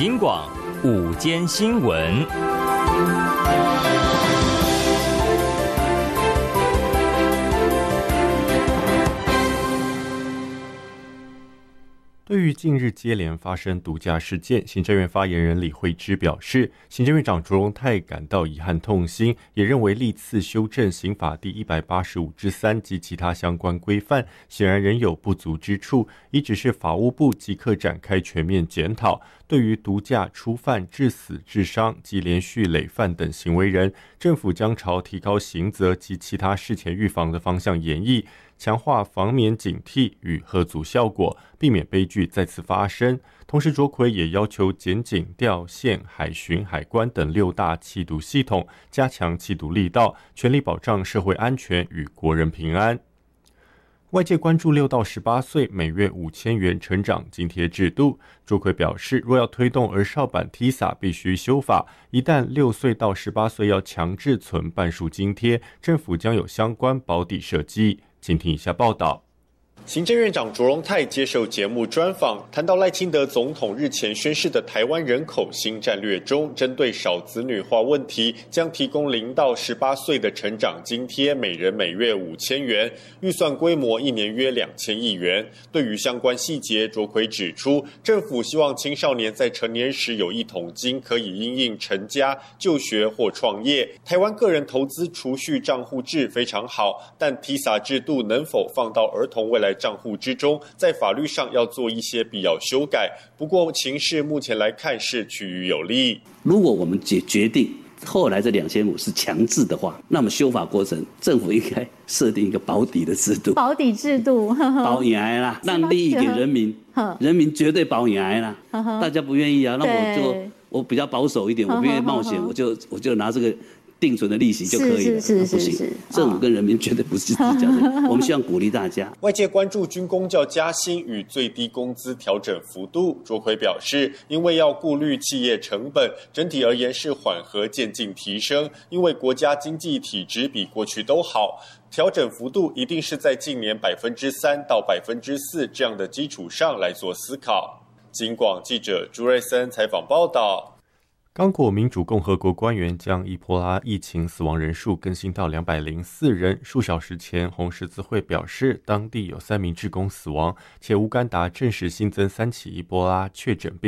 警广午间新闻。 对于近日接连发生毒驾事件，行政院发言人李惠芝表示，行政院长卓荣泰感到遗憾痛心，也认为历次修正刑法第185之3及其他相关规范，显然仍有不足之处，已指示法务部即刻展开全面检讨。对于毒驾、初犯、致死、致伤及连续累犯等行为人，政府将朝提高刑责及其他事前预防的方向研议，强化防免警惕与嚇阻效果，避免悲剧再次发生。同时，卓奎也要求检警、调线、海巡、海关等6大缉毒系统加强缉毒力道，全力保障社会安全与国人平安。外界关注6到18岁每月5000元成长津贴制度，卓奎表示，若要推动儿少版 TISA 必须修法，一旦6岁到18岁要强制存半数津贴，政府将有相关保底设计。请听以下报道。 行政院长卓荣泰接受节目专访，谈到赖清德总统日前宣示的台湾人口新战略中，针对少子女化问题，将提供0到18岁的成长津贴，每人每月5000元，预算规模1年约2000亿元。对于相关细节，卓奎指出，政府希望青少年在成年时有一桶金，可以因应成家、就学或创业。台湾个人投资储蓄账户制非常好，但 TISA 制度能否放到儿童未来账户之中，在法律上要做一些必要修改。不过情势目前来看是趋于有利。 如果我们决定后来这2500是强制的话，那么修法过程政府应该设定一个保底的制度。 保底制度， 保赢啦，让利益给人民，人民绝对保赢啦。大家不愿意啊，那我比较保守一点，我不愿意冒险，我就拿这个定存的利息就可以了，不行，政府跟人民绝对不是自家的，我们希望鼓励大家。 外界关注军公教加薪与最低工资调整幅度，卓奎表示，因为要顾虑企业成本，整体而言是缓和渐进提升，因为国家经济体质比过去都好，调整幅度一定是在近年3%到4%这样的基础上来做思考。警广记者朱瑞森采访报道。 刚果民主共和国官员将伊波拉疫情死亡人数更新到204人。数小时前，红十字会表示，当地有3名志工死亡，且乌干达证实新增3起伊波拉确诊病